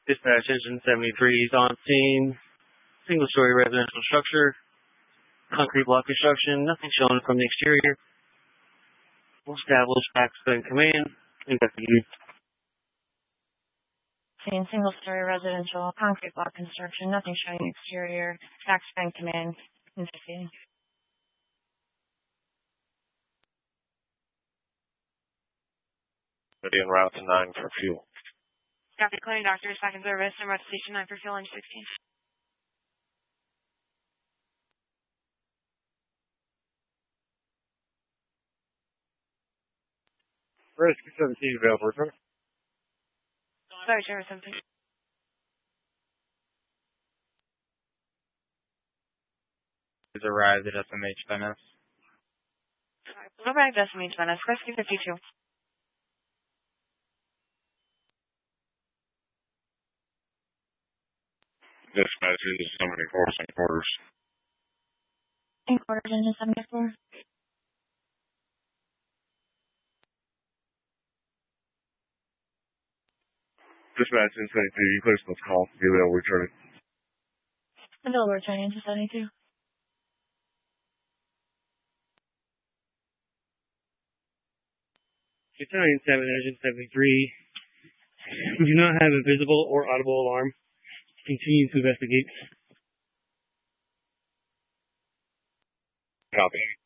Dispatch Engine 73 is on scene. Single-story residential structure. Concrete block construction. Nothing shown from the exterior. We'll establish facts in command. Investigate. Scene, single-story residential, concrete block construction. Nothing showing exterior. Facts in command. Investigating. Ready en route to 9 for fuel. Copy, declaring doctors back in service. En route to station 9 for fuel, engine 16. Rescue 17 available, sir. Sorry, Trevor 17. Has arrived at SMH Venice. Go back to SMH Venice. Rescue 52. Dispatch is 74, St. Quarters. In quarters, engine 74. Dispatch in 72, you clear this call. Be available, return it. Available, return engine 72. Battalion 7, Engine 73. We do not have a visible or audible alarm. Continue to investigate. Copy.